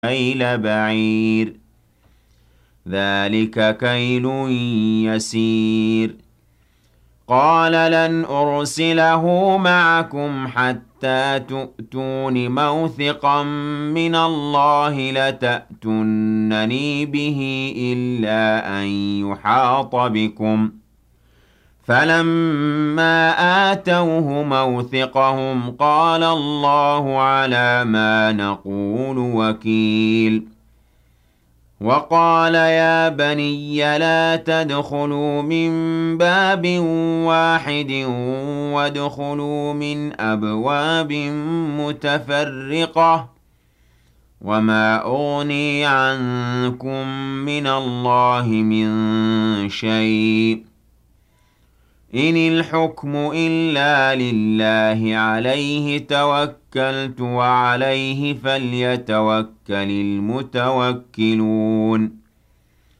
كيل بعير ذلك كيل يسير قال لن أرسله معكم حتى تؤتون موثقا من الله لتأتونني به إلا أن يحاط بكم فلما آتوه موثقهم قال الله على ما نقول وكيل وقال يا بني لا تدخلوا من باب واحد وادخلوا من أبواب متفرقة وما أغني عنكم من الله من شيء إن الحكم إلا لله عليه توكلت وعليه فليتوكل المتوكلون